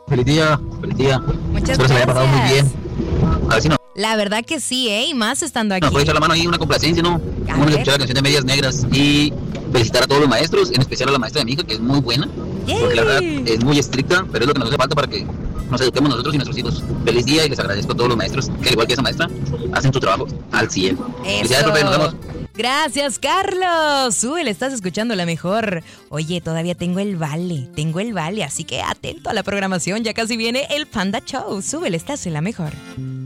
Feliz día, feliz día. Muchas Espero se la haya pasado muy bien. gracias. A ver si La verdad que sí, y más estando aquí. nos puede echar la mano ahí, una complacencia, ¿no? A Vamos a ver. escuchar la canción de Medias Negras y felicitar a todos los maestros, en especial a la maestra de mi hija, que es muy buena, porque la verdad Yay. es muy estricta, pero es lo que nos hace falta para que nos eduquemos nosotros y nuestros hijos. Feliz día y les agradezco a todos los maestros, que al igual que esa maestra, hacen su trabajo al 100. Felicidades, profe, nos vemos. Gracias, Carlos. Le estás escuchando la mejor. Oye, todavía tengo el vale, así que atento a la programación. Ya casi viene el Panda Show. Súbele, estás en la mejor.